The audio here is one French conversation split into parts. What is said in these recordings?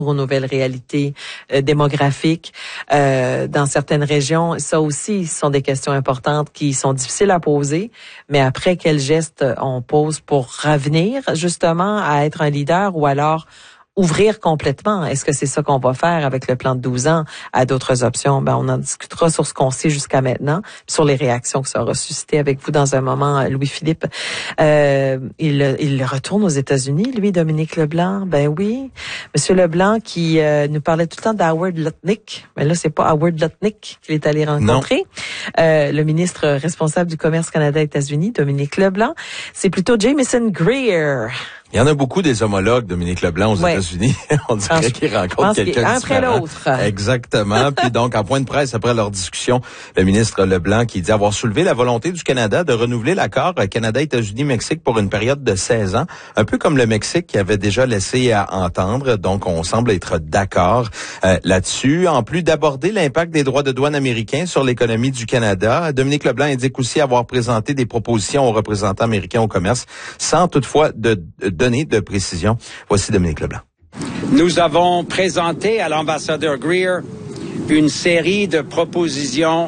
aux nouvelles réalités démographiques dans certaines régions. Ça aussi, ce sont des questions importantes qui sont difficiles à poser. Mais après, quel geste on pose pour revenir justement à être un leader ou alors ouvrir complètement? Est-ce que c'est ça qu'on va faire avec le plan de 12 ans à d'autres options? On en discutera sur ce qu'on sait jusqu'à maintenant, sur les réactions que ça aura suscité avec vous dans un moment, Louis-Philippe. Il retourne aux États-Unis, lui, Dominique Leblanc. Ben oui. Monsieur Leblanc qui nous parlait tout le temps d'Howard Lutnick. Mais là, c'est pas Howard Lutnick qu'il est allé rencontrer. Le ministre responsable du commerce Canada-États-Unis, Dominique Leblanc. C'est plutôt Jamieson Greer. Il y en a beaucoup des homologues, Dominique Leblanc, aux États-Unis. On dirait qu'ils rencontrent quelqu'un après l'autre. Exactement. Puis donc, en point de presse, après leur discussion, le ministre Leblanc qui dit avoir soulevé la volonté du Canada de renouveler l'accord Canada-États-Unis-Mexique pour une période de 16 ans, un peu comme le Mexique qui avait déjà laissé à entendre. Donc, on semble être d'accord là-dessus. En plus d'aborder l'impact des droits de douane américains sur l'économie du Canada, Dominique Leblanc indique aussi avoir présenté des propositions aux représentants américains au commerce, sans toutefois donner de précision. Voici Dominique Leblanc. Nous avons présenté à l'ambassadeur Greer une série de propositions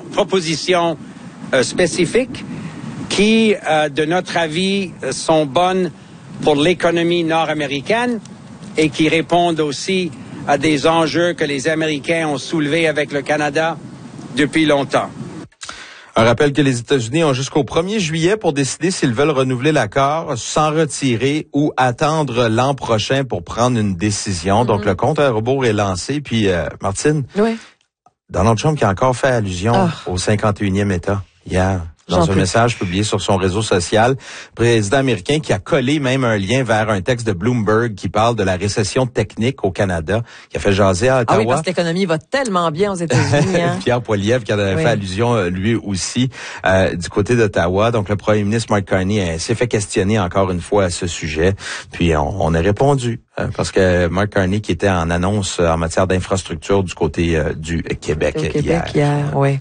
spécifiques qui, de notre avis, sont bonnes pour l'économie nord-américaine et qui répondent aussi à des enjeux que les Américains ont soulevés avec le Canada depuis longtemps. Un rappel que les États-Unis ont jusqu'au 1er juillet pour décider s'ils veulent renouveler l'accord, s'en retirer ou attendre l'an prochain pour prendre une décision. Donc, le compte à rebours est lancé. Puis, Martine, Donald Trump qui a encore fait allusion au 51e État hier. Dans un message publié sur son réseau social, président américain qui a collé même un lien vers un texte de Bloomberg qui parle de la récession technique au Canada, qui a fait jaser à Ottawa. Ah oui, parce que l'économie va tellement bien aux États-Unis. Hein? Pierre Poilievre qui avait fait allusion lui aussi du côté d'Ottawa. Donc le premier ministre Mark Carney s'est fait questionner encore une fois à ce sujet. Puis on a répondu. Parce que Mark Carney qui était en annonce en matière d'infrastructure du côté du Québec, hier. Oui.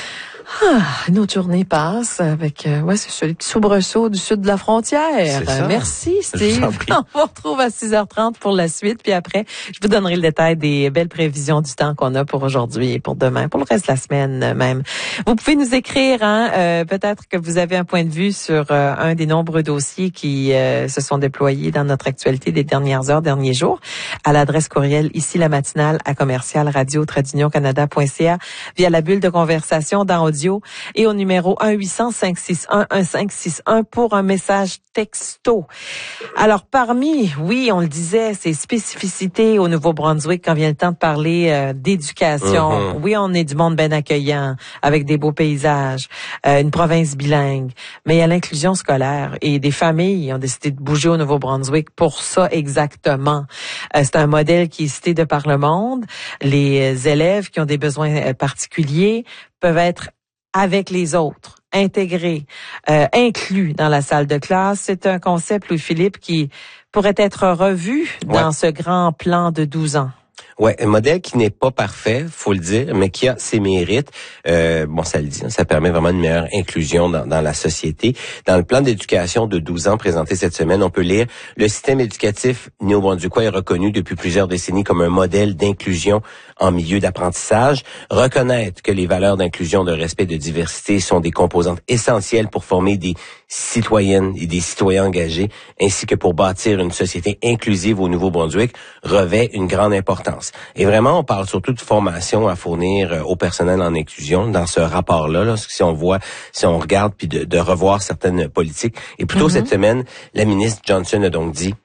Une autre journée passe avec c'est sur les petits soubresauts du sud de la frontière. Merci Steve. On vous retrouve à 6h30 pour la suite. Puis après, je vous donnerai le détail des belles prévisions du temps qu'on a pour aujourd'hui et pour demain, pour le reste de la semaine même. Vous pouvez nous écrire, peut-être que vous avez un point de vue sur un des nombreux dossiers qui se sont déployés dans notre actualité des dernières heures, derniers jours, à l'adresse courriel ici la matinale à commercial-radio-canada.ca via la bulle de conversation dans audio et au numéro 1-800-561-1561 pour un message texto. Alors, parmi, on le disait, ces spécificités au Nouveau-Brunswick quand vient le temps de parler d'éducation. Oui, on est du monde bien accueillant, avec des beaux paysages, une province bilingue, mais il y a l'inclusion scolaire et des familles ont décidé de bouger au Nouveau-Brunswick pour ça exactement. C'est un modèle qui est cité de par le monde. Les élèves qui ont des besoins particuliers peuvent être avec les autres, intégrés, inclus dans la salle de classe. C'est un concept, Louis-Philippe, qui pourrait être revu dans ce grand plan de 12 ans. Ouais, un modèle qui n'est pas parfait, faut le dire, mais qui a ses mérites. Ça le dit, ça permet vraiment une meilleure inclusion dans la société. Dans le plan d'éducation de 12 ans présenté cette semaine, on peut lire « Le système éducatif néo-brunswickois est reconnu depuis plusieurs décennies comme un modèle d'inclusion en milieu d'apprentissage. Reconnaître que les valeurs d'inclusion, de respect, de diversité sont des composantes essentielles pour former des citoyennes et des citoyens engagés, ainsi que pour bâtir une société inclusive au Nouveau-Brunswick, revêt une grande importance. » Et vraiment, on parle surtout de formation à fournir au personnel en inclusion dans ce rapport-là, si on regarde, puis de revoir certaines politiques. Et plus tôt cette semaine, la ministre Johnson a donc dit...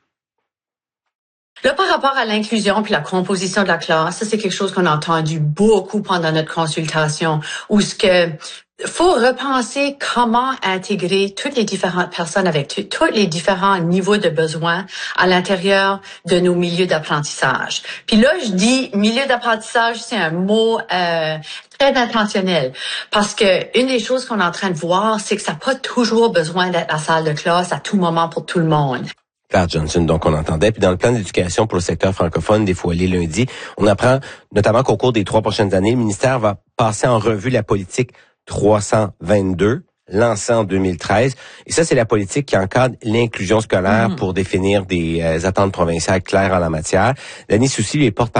Là, par rapport à l'inclusion puis la composition de la classe, ça, c'est quelque chose qu'on a entendu beaucoup pendant notre consultation, où faut repenser comment intégrer toutes les différentes personnes avec tous les différents niveaux de besoins à l'intérieur de nos milieux d'apprentissage. Puis là, je dis milieu d'apprentissage, c'est un mot très intentionnel, parce que une des choses qu'on est en train de voir, c'est que ça n'a pas toujours besoin d'être la salle de classe à tout moment pour tout le monde. Claire Johnson, donc on entendait. Puis dans le plan d'éducation pour le secteur francophone des foyers lundi, on apprend notamment qu'au cours des 3 prochaines années, le ministère va passer en revue la politique 322, lancée en 2013. Et ça, c'est la politique qui encadre l'inclusion scolaire pour définir des attentes provinciales claires en la matière. Danny Soucy, les porte